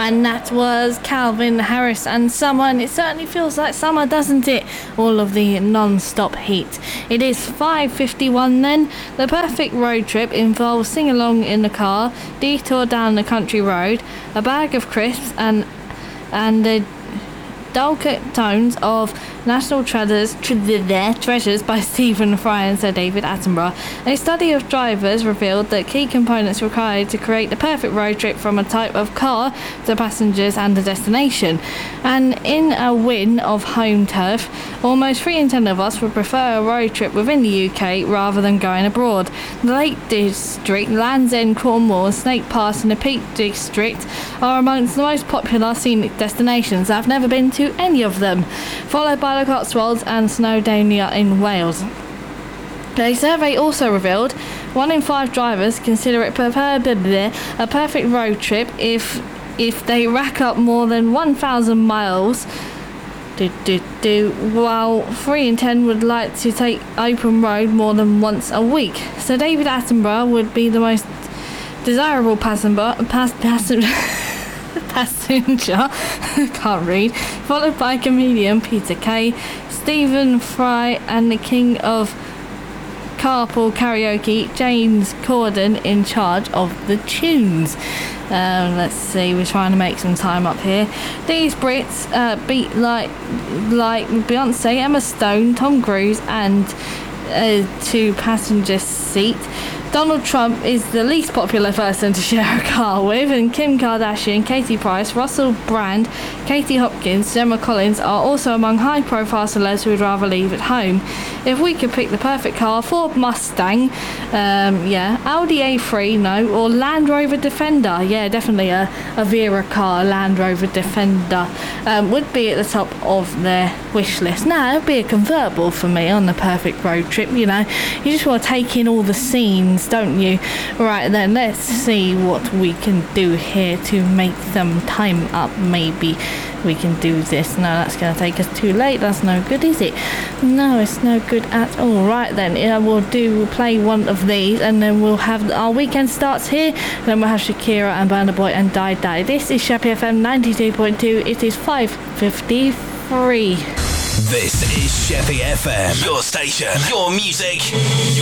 And that was Calvin Harris and Summer, and it certainly feels like summer, doesn't it? All of the non-stop heat. It is 5:51 then. The perfect road trip involves sing-along in the car, detour down the country road, a bag of crisps, and the dulcet tones of National Treasures by Stephen Fry and Sir David Attenborough. A study of drivers revealed that key components required to create the perfect road trip from a type of car to passengers and the destination. And in a win of home turf, almost 3 in 10 of us would prefer a road trip within the UK rather than going abroad. The Lake District, Land's End, Cornwall, Snake Pass and the Peak District are amongst the most popular scenic destinations. I've never been to any of them, followed by the Cotswolds and Snowdonia in Wales. A survey also revealed 1 in 5 drivers consider it a perfect road trip if they rack up more than 1,000 miles, while 3 in 10 would like to take open road more than once a week. So David Attenborough would be the most desirable passenger can't read, followed by comedian Peter Kay, Stephen Fry and the king of carpool karaoke, James Corden, in charge of the tunes. Let's see, we're trying to make some time up here. These Brits beat like Beyonce, Emma Stone, Tom Cruise and 2 passenger seat. Donald Trump is the least popular person to share a car with, and Kim Kardashian, Katie Price, Russell Brand, Katie Hopkins, Gemma Collins are also among high-profile celebs who would rather leave at home. If we could pick the perfect car, Ford Mustang, Audi A3, no, or Land Rover Defender, definitely a Vera car, Land Rover Defender, would be at the top of their wish list. Now, it'd be a convertible for me on the perfect road trip, you just want to take in all the scenes, don't you? Right then, let's see what we can do here to make some time up. Maybe we can do this. No, that's going to take us too late. That's no good, is it? No, it's no good at all. Right then, we'll play one of these, and then we'll have our weekend starts here, and then we'll have Shakira and Burna Boy and Die Die. This is Sheppy FM 92.2. It is 5:53. This is Sheppy FM, your station, your music.